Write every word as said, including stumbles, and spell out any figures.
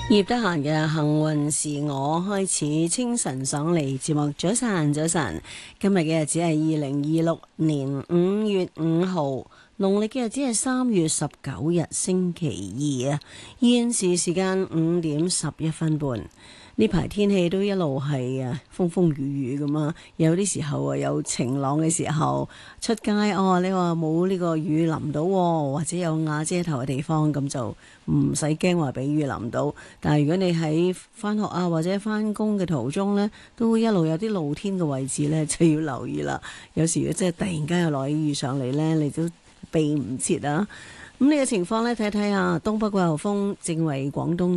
葉德嫻嘅幸運是我開始清晨爽利節目，早晨早晨，今日嘅日子係二零二六年五月五號，農曆嘅日子係三月十九日星期二啊，現時時間五點十一分半。呢排天氣都一路係啊風風雨雨咁啊，有啲時候啊有晴朗嘅時候出街哦，你話冇呢個雨淋到，或者有瓦遮頭嘅地方，咁就唔使驚話俾雨淋到。但係如果你喺返學啊或者返工嘅途中呢，都一路有啲露天嘅位置呢，就要留意啦。有時如果真係突然間有落雨上嚟呢，你都避唔切啊。咁呢個情況呢，睇睇啊，東北季候風正為廣東